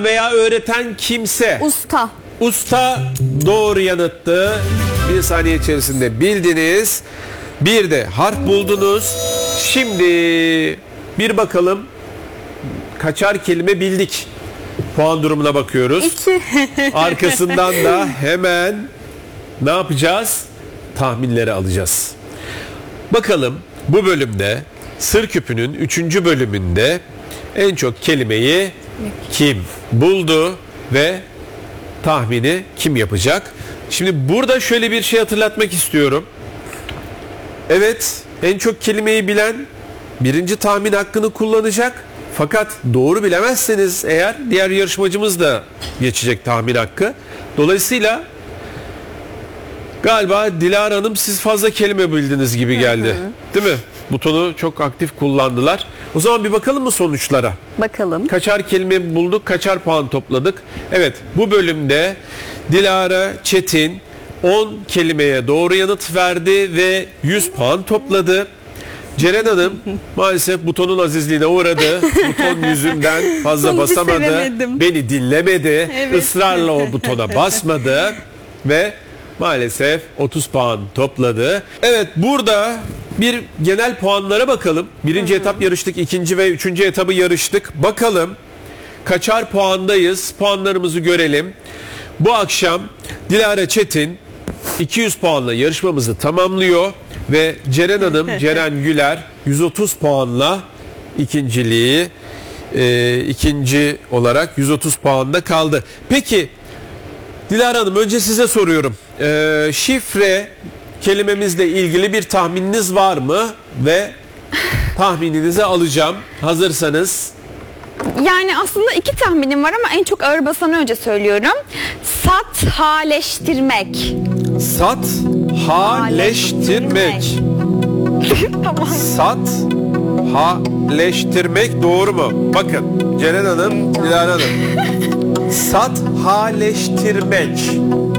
veya öğreten kimse. Usta. Usta doğru yanıttı. Bir saniye içerisinde bildiniz. Bir de harf buldunuz. Şimdi bir bakalım kaçar kelime bildik. Puan durumuna bakıyoruz. 2. Arkasından da hemen ne yapacağız? Tahminleri alacağız. Bakalım bu bölümde Sır Küpü'nün 3. bölümünde en çok kelimeyi kim buldu ve tahmini kim yapacak? Şimdi burada şöyle bir şey hatırlatmak istiyorum. Evet, en çok kelimeyi bilen birinci tahmin hakkını kullanacak. Fakat doğru bilemezseniz eğer diğer yarışmacımız da geçecek tahmin hakkı. Dolayısıyla galiba Dilara Hanım siz fazla kelime bildiniz gibi geldi. Değil mi? Butonu çok aktif kullandılar. O zaman bir bakalım mı sonuçlara? Bakalım. Kaçar kelime bulduk, kaçar puan topladık? Evet, bu bölümde Dilara Çetin 10 kelimeye doğru yanıt verdi ve 100 puan topladı. Ceren Hanım maalesef butonun azizliğine uğradı. Buton yüzünden fazla Sonucu basamadı. sevemedim. Beni dinlemedi. Evet. Israrla o butona basmadı. Ve maalesef 30 puan topladı. Evet, burada bir genel puanlara bakalım. Birinci etap yarıştık. İkinci ve üçüncü etabı yarıştık. Bakalım kaçar puandayız? Puanlarımızı görelim. Bu akşam Dilara Çetin 200 puanla yarışmamızı tamamlıyor ve Ceren Hanım, Ceren Güler 130 puanla ikinciliği ikinci olarak 130 puanda kaldı. Peki Dilara Hanım, önce size soruyorum. Şifre kelimemizle ilgili bir tahmininiz var mı? Ve tahmininizi alacağım. Hazırsanız. Yani aslında 2 tahminim var ama en çok ağır basanı önce söylüyorum. Sathaleştirmek. Sathaleştirmek. Tamam. Sathaleştirmek doğru mu? Bakın Ceren Hanım, Dilara Hanım. Sathaleştirmek.